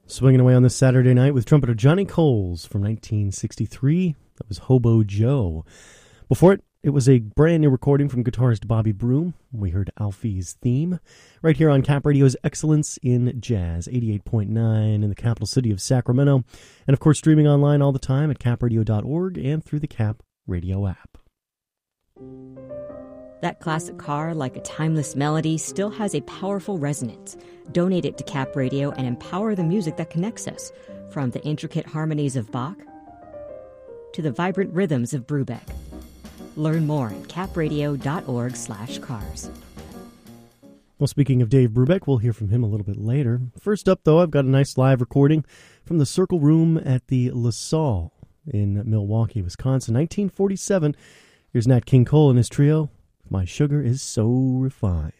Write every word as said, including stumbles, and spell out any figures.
Swinging away on this Saturday night with trumpeter Johnny Coles from nineteen sixty-three. That was Hobo Joe. Before it, it was a brand new recording from guitarist Bobby Broom. We heard Alfie's theme right here on Cap Radio's Excellence in Jazz, eighty-eight point nine in the capital city of Sacramento. And of course, streaming online all the time at cap radio dot org and through the Cap Radio app. That classic car, like a timeless melody, still has a powerful resonance. Donate it to Cap Radio and empower the music that connects us, from the intricate harmonies of Bach to the vibrant rhythms of Brubeck. Learn more at cap radio dot org slash cars. Well, speaking of Dave Brubeck, we'll hear from him a little bit later. First up, though, I've got a nice live recording from the Circle Room at the La Salle in Milwaukee, Wisconsin, nineteen forty-seven. Here's Nat King Cole and his trio. My Sugar Is So Refined.